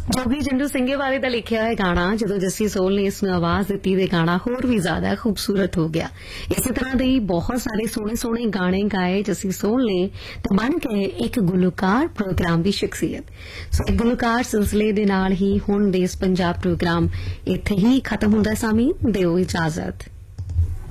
ਜੋਗੀ ਜੰਡੂ ਸਿੰਘੇਵਾਲੇ ਦਾ ਲਿਖਿਆ ਹੋਇਆ ਗਾਣਾ ਜਦੋਂ ਜੱਸੀ ਸੋਲ ਨੇ ਇਸ ਨੂੰ ਆਵਾਜ਼ ਦਿੱਤੀ ਤੇ ਗਾਣਾ ਹੋਰ ਵੀ ਜ਼ਿਆਦਾ ਖੂਬਸੂਰਤ ਹੋ ਗਿਆ। ਇਸੇ ਤਰ੍ਹਾਂ ਦੇ ਬਹੁਤ ਸਾਰੇ ਸੋਹਣੇ ਸੋਹਣੇ ਗਾਣੇ ਗਾਏ ਜੱਸੀ ਸੋਲ ਨੇ ਤੇ ਬਣ ਗਏ ਇੱਕ ਗੁਲਕਾਰ ਪ੍ਰੋਗਰਾਮ ਦੀ ਸ਼ਖਸੀਅਤ। ਸੋ ਇੱਕ ਗੁਲਕਾਰ ਸਿਲਸਿਲੇ ਦੇ ਨਾਲ ਹੀ ਹੁਣ ਦੇਸ ਪੰਜਾਬ ਪ੍ਰੋਗਰਾਮ ਇੱਥੇ ਹੀ ਖਤਮ ਹੁੰਦਾ। ਸਾਮੀ ਦਿਓ ਇਜਾਜ਼ਤ।